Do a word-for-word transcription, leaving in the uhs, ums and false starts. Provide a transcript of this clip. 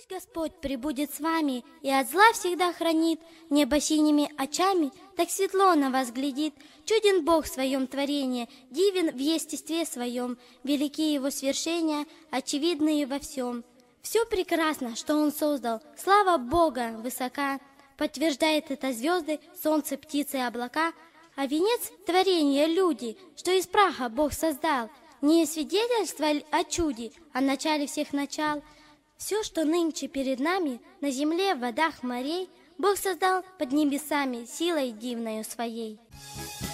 Пусть Господь пребудет с вами и от зла всегда хранит, небо синими очами так светло на вас глядит. Чуден Бог в своем творении, дивен в естестве своем, велики Его свершения, очевидные во всем. Все прекрасно, что Он создал, слава Бога высока, подтверждает это звезды, солнце, птицы и облака. А венец творения люди, что из праха Бог создал, не свидетельство о чуде, о начале всех начал. Все, что нынче перед нами, на земле, в водах морей, Бог создал под небесами силой дивною своей.